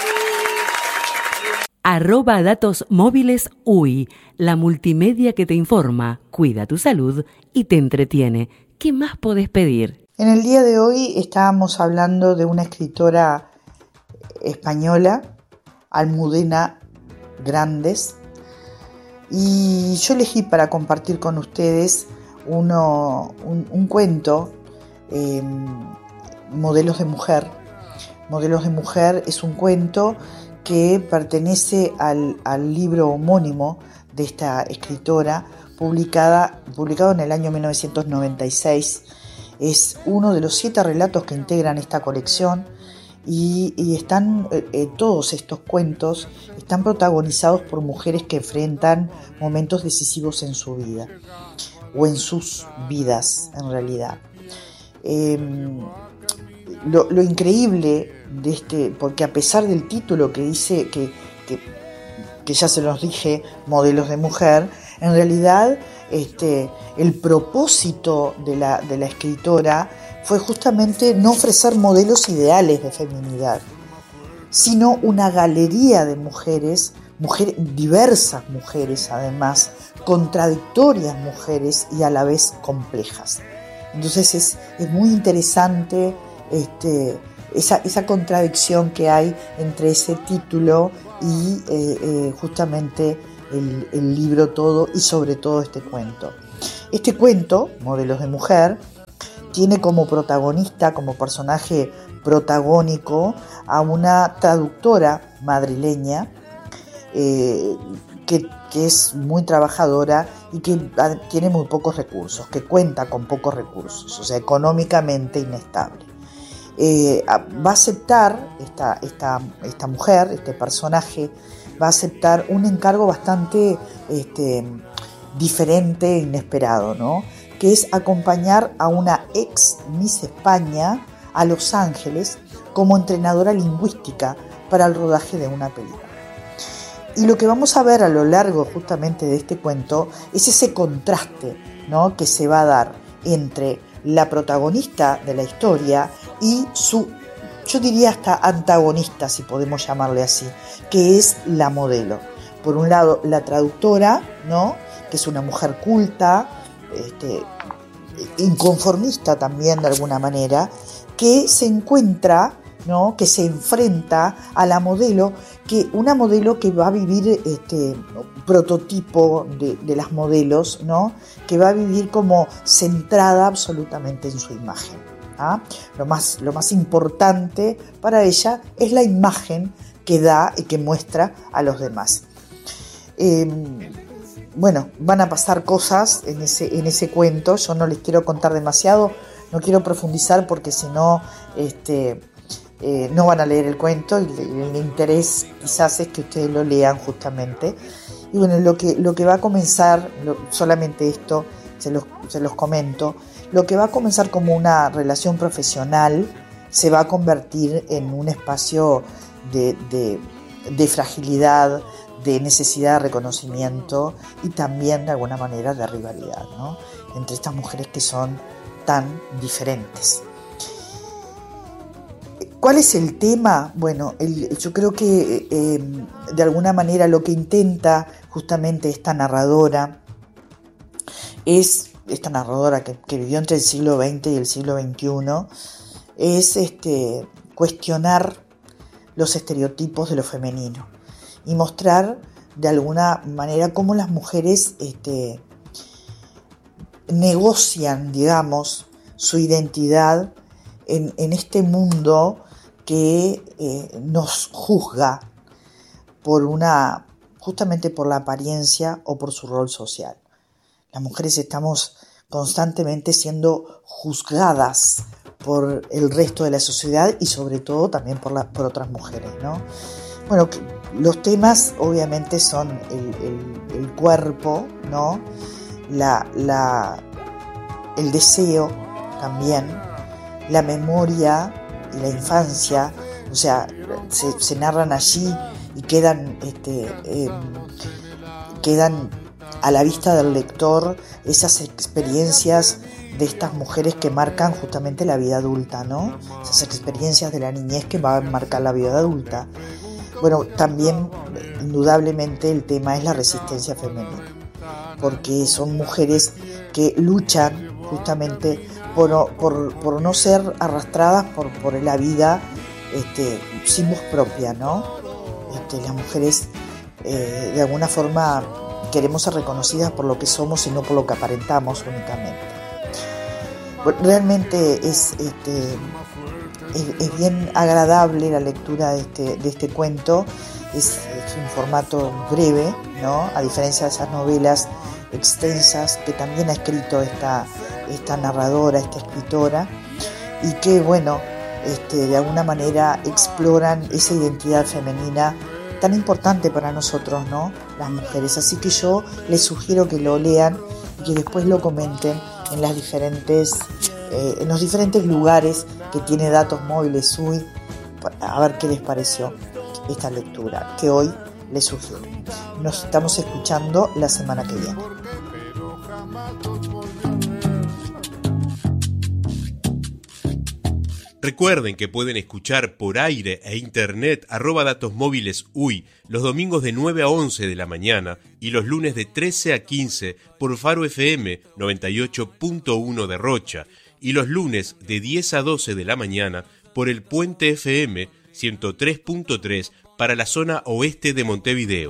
Datos móviles UI, la multimedia que te informa, cuida tu salud y te entretiene. ¿Qué más podés pedir? En el día de hoy estábamos hablando de una escritora española, Almudena Grandes, y yo elegí para compartir con ustedes un cuento, Modelos de Mujer. Modelos de Mujer es un cuento que pertenece al libro homónimo de esta escritora, publicado en el año 1996. Es uno de los 7 relatos que integran esta colección y están todos estos cuentos están protagonizados por mujeres que enfrentan momentos decisivos en su vida o en sus vidas en realidad. Lo increíble de porque a pesar del título que dice que ya se los dije, Modelos de Mujer, en realidad el propósito de la escritora fue justamente no ofrecer modelos ideales de feminidad, sino una galería de mujeres, diversas mujeres además, contradictorias mujeres y a la vez complejas. Entonces es muy interesante esa contradicción que hay entre ese título y justamente el libro todo y sobre todo este cuento. Este cuento, Modelos de Mujer, tiene como protagonista, como personaje protagónico, a una traductora madrileña que es muy trabajadora y que tiene muy pocos recursos, que cuenta con pocos recursos, o sea, económicamente inestable. Va a aceptar esta mujer, este personaje, va a aceptar un encargo bastante diferente e inesperado, ¿no? Que es acompañar a una ex Miss España a Los Ángeles como entrenadora lingüística para el rodaje de una película. Y lo que vamos a ver a lo largo justamente de este cuento es ese contraste, ¿no?, que se va a dar entre la protagonista de la historia y yo diría hasta antagonista, si podemos llamarle así, que es la modelo. Por un lado, la traductora, ¿no?, que es una mujer culta, inconformista también de alguna manera, que se encuentra, ¿no?, que se enfrenta a la modelo, una modelo que va a vivir prototipo de las modelos, ¿no?, que va a vivir como centrada absolutamente en su imagen. Lo más importante para ella es la imagen que da y que muestra a los demás. Van a pasar cosas en ese cuento. Yo no les quiero contar demasiado, no quiero profundizar porque si no no van a leer el cuento y el interés quizás es que ustedes lo lean justamente. Y bueno, lo que va a comenzar, solamente esto se los comento, lo que va a comenzar como una relación profesional se va a convertir en un espacio de fragilidad, de necesidad de reconocimiento y también de alguna manera de rivalidad, ¿no?, entre estas mujeres que son tan diferentes. ¿Cuál es el tema? Bueno, yo creo que de alguna manera lo que intenta justamente esta narradora que vivió entre el siglo XX y el siglo XXI, es cuestionar los estereotipos de lo femenino y mostrar de alguna manera cómo las mujeres negocian, digamos, su identidad en este mundo que nos juzga justamente por la apariencia o por su rol social. Las mujeres estamos constantemente siendo juzgadas por el resto de la sociedad y sobre todo también por otras mujeres, ¿no? Bueno, los temas obviamente son el cuerpo, ¿no?, el deseo también, la memoria y la infancia, o sea, se narran allí y quedan a la vista del lector esas experiencias de estas mujeres que marcan justamente la vida adulta, ¿no? Esas experiencias de la niñez que van a marcar la vida adulta. Bueno, también indudablemente el tema es la resistencia femenina, porque son mujeres que luchan justamente por no ser arrastradas por la vida sin voz propia, ¿no? Las mujeres de alguna forma queremos ser reconocidas por lo que somos y no por lo que aparentamos únicamente. Realmente es bien agradable la lectura de este cuento. Es un formato breve, ¿no? A diferencia de esas novelas extensas que también ha escrito esta narradora, esta escritora, y que, bueno, de alguna manera exploran esa identidad femenina tan importante para nosotros, ¿no? Las mujeres. Así que yo les sugiero que lo lean y que después lo comenten en los diferentes lugares que tiene Datos Móviles UI, a ver qué les pareció esta lectura que hoy les sugiero. Nos estamos escuchando la semana que viene. Recuerden que pueden escuchar por aire e internet @Datos Móviles UI los domingos de 9 a 11 de la mañana y los lunes de 13 a 15 por Faro FM 98.1 de Rocha y los lunes de 10 a 12 de la mañana por el Puente FM 103.3 para la zona oeste de Montevideo.